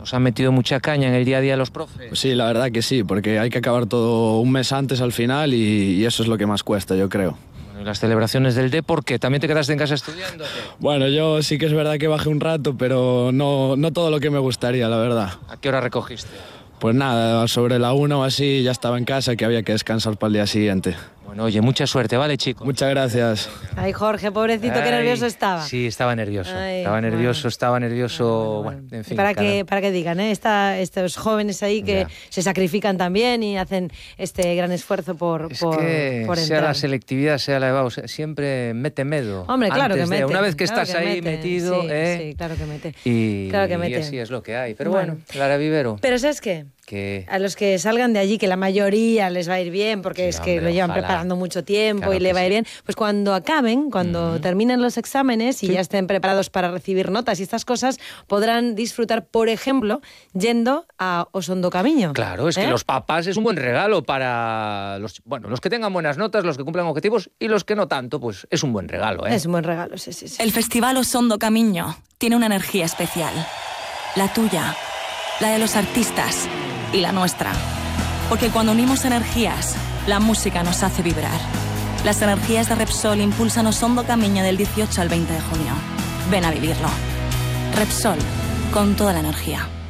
¿Os han metido mucha caña en el día a día los profes? Pues sí, la verdad que sí, porque hay que acabar todo un mes antes al final y eso es lo que más cuesta, yo creo. Bueno, ¿y las celebraciones del D por qué? ¿También te quedaste en casa estudiando? Bueno, yo sí que es verdad que bajé un rato, pero no todo lo que me gustaría, la verdad. ¿A qué hora recogiste? Pues nada, sobre la 1 o así ya estaba en casa, que había que descansar para el día siguiente. Bueno, oye, mucha suerte, ¿vale, chicos? Muchas gracias. Ay, Jorge, pobrecito, qué nervioso estaba. Sí, estaba nervioso. Ay, estaba nervioso. Bueno. En fin. Para que digan, estos jóvenes ahí que se sacrifican también y hacen este gran esfuerzo por entrar. Sea la selectividad, sea la EBAU, siempre mete miedo. Hombre, claro que mete. Una vez que estás ahí metido, sí, claro que mete. Y así es lo que hay. Pero bueno, Lara Vivero. Pero ¿sabes qué? Que a los que salgan de allí, que la mayoría les va a ir bien, porque es que lo llevan preparando mucho tiempo, claro, y le va a ir bien, pues cuando acaben, cuando terminen los exámenes y ya estén preparados para recibir notas y estas cosas, podrán disfrutar, por ejemplo, yendo a Osondo Camiño. Claro, es que los papás es un buen regalo para los que tengan buenas notas, los que cumplan objetivos, y los que no tanto, pues es un buen regalo, ¿eh? Es un buen regalo, sí. El Festival Osondo Camiño tiene una energía especial. La tuya, la de los artistas y la nuestra. Porque cuando unimos energías, la música nos hace vibrar. Las energías de Repsol impulsan Osondo Camiño del 18 al 20 de junio. Ven a vivirlo. Repsol, con toda la energía.